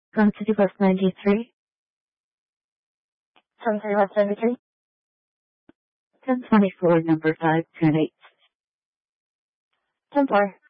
From City Bus 93, 10-3-1-73. 1024, number 528. 10-4.